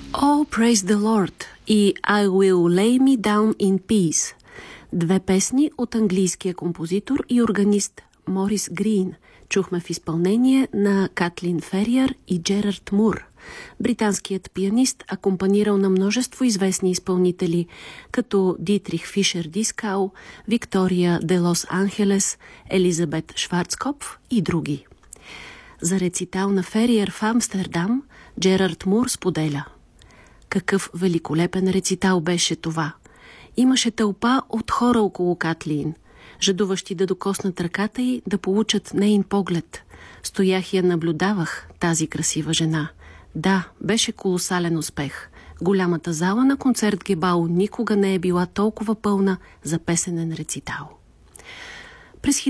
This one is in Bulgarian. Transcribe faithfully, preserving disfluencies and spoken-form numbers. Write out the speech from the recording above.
Oh, Praise the Lord и I Will Lay Me Down in Peace. Две песни от английския композитор и органист Морис Грин чухме в изпълнение на Катлин Фериър и Джерард Мур. Британският пианист акомпанирал на множество известни изпълнители, като Дитрих Фишер Дискау, Виктория де Лос Анхелес, Елизабет Шварцкопф и други. За рецитал на Фериър в Амстердам Джерард Мур споделя: какъв великолепен рецитал беше това! Имаше тълпа от хора около Катлин, жадуващи да докоснат ръката й, да получат нейн поглед. Стоях и я наблюдавах, тази красива жена. Да, беше колосален успех. Голямата зала на концерт Гебау никога не е била толкова пълна за песенен рецитал. През